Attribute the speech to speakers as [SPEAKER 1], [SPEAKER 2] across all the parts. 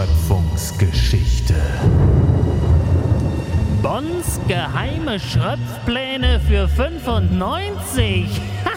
[SPEAKER 1] Schöpfungsgeschichte.
[SPEAKER 2] Bons geheime Schröpfpläne für 95.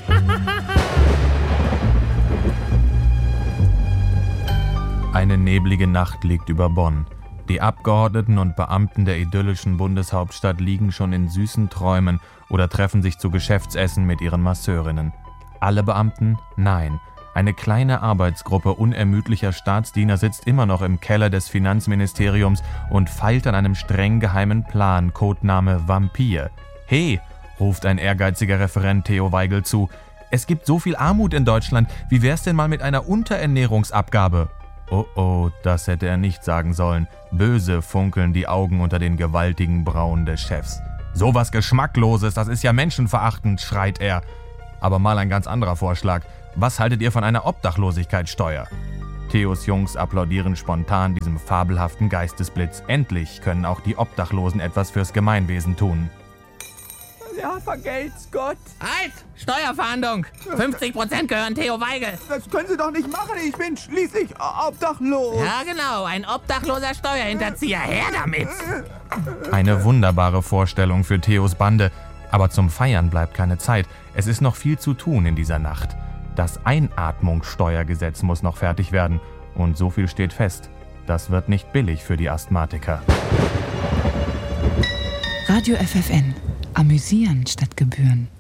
[SPEAKER 3] Eine neblige Nacht liegt über Bonn. Die Abgeordneten und Beamten der idyllischen Bundeshauptstadt liegen schon in süßen Träumen oder treffen sich zu Geschäftsessen mit ihren Masseurinnen. Alle Beamten? Nein. Eine kleine Arbeitsgruppe unermüdlicher Staatsdiener sitzt immer noch im Keller des Finanzministeriums und feilt an einem streng geheimen Plan, Codename Vampir. »Hey«, ruft ein ehrgeiziger Referent Theo Weigel zu, »es gibt so viel Armut in Deutschland, wie wär's denn mal mit einer Unterernährungsabgabe?« Oh, das hätte er nicht sagen sollen. Böse funkeln die Augen unter den gewaltigen Brauen des Chefs. »Sowas Geschmackloses, das ist ja menschenverachtend«, schreit er. Aber mal ein ganz anderer Vorschlag. Was haltet ihr von einer Obdachlosigkeitssteuer? Theos Jungs applaudieren spontan diesem fabelhaften Geistesblitz. Endlich können auch die Obdachlosen etwas fürs Gemeinwesen tun.
[SPEAKER 4] Ja, vergelt's Gott.
[SPEAKER 5] Halt! Steuerfahndung! 50% gehören Theo Weigel.
[SPEAKER 4] Das können Sie doch nicht machen. Ich bin schließlich obdachlos.
[SPEAKER 5] Ja, genau. Ein obdachloser Steuerhinterzieher. Her damit!
[SPEAKER 3] Eine wunderbare Vorstellung für Theos Bande. Aber zum Feiern bleibt keine Zeit. Es ist noch viel zu tun in dieser Nacht. Das Einatmungssteuergesetz muss noch fertig werden. Und so viel steht fest. Das wird nicht billig für die Asthmatiker.
[SPEAKER 6] Radio FFN. Amüsieren statt Gebühren.